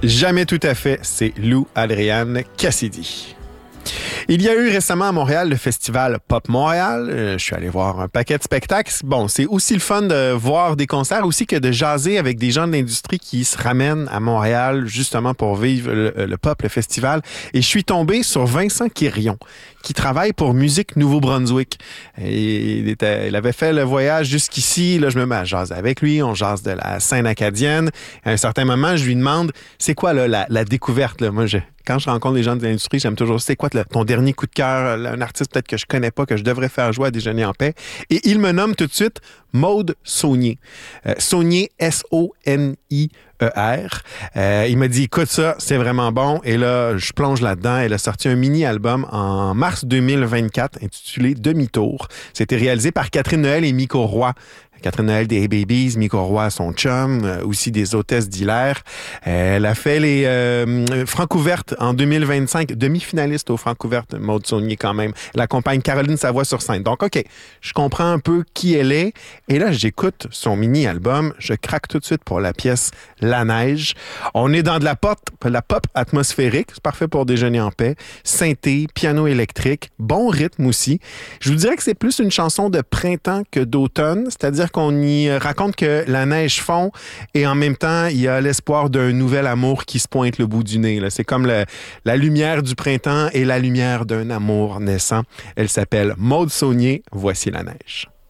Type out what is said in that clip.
Jamais tout à fait, c'est Lou Adrian Cassidy. Il y a eu récemment à Montréal le festival Pop Montréal. Je suis allé voir un paquet de spectacles. Bon, c'est aussi le fun de voir des concerts aussi que de jaser avec des gens de l'industrie qui se ramènent à Montréal justement pour vivre le pop, le festival. Et je suis tombé sur Vincent Quirion, qui travaille pour Musique Nouveau-Brunswick. Et il avait fait le voyage jusqu'ici. Là, je me mets à jaser avec lui. On jase de la scène acadienne. À un certain moment, je lui demande, c'est quoi là, la découverte? Là? Moi, quand je rencontre les gens de l'industrie, j'aime toujours, c'est quoi ton dernier coup de cœur? Un artiste peut-être que je connais pas, que je devrais faire jouer à Déjeuner en paix. Et il me nomme tout de suite Maude Saunier. Saunier, S-O-N-I-E-R. Il m'a dit, écoute ça, c'est vraiment bon. Et là, je plonge là-dedans. Elle a sorti un mini-album en mars 2024 intitulé Demi-tour. C'était réalisé par Catherine Noël et Miko Roy. Catherine Noël des Hey Babies, Miko Roy, son chum, aussi des hôtesses d'Hilaire. Elle a fait les Francouvertes en 2025, demi-finaliste aux Francouvertes, Maude Saunier quand même. Elle accompagne Caroline Savoie sur scène. Donc, OK, je comprends un peu qui elle est. Et là, j'écoute son mini-album. Je craque tout de suite pour la pièce La Neige. On est dans de la pop atmosphérique. C'est parfait pour Déjeuner en paix. Synthé, piano électrique, bon rythme aussi. Je vous dirais que c'est plus une chanson de printemps que d'automne. C'est-à-dire qu'on y raconte que la neige fond et en même temps, il y a l'espoir d'un nouvel amour qui se pointe le bout du nez. Là. C'est comme la lumière du printemps et la lumière d'un amour naissant. Elle s'appelle Maude Saunier. Voici La Neige.